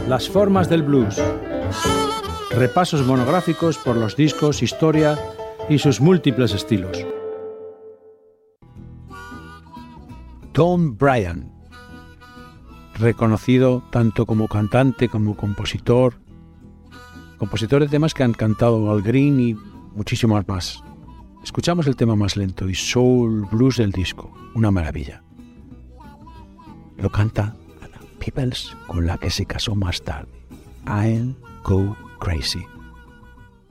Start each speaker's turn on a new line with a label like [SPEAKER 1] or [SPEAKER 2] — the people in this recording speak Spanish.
[SPEAKER 1] Las formas del blues. Repasos monográficos por los discos, historia y sus múltiples estilos. Don Bryan, reconocido tanto como cantante como compositor de temas que han cantado Al Green y muchísimos más. Escuchamos el tema más lento y soul blues del disco, una maravilla. Lo canta Anna Peebles, con la que se casó más tarde. I'll Go Crazy.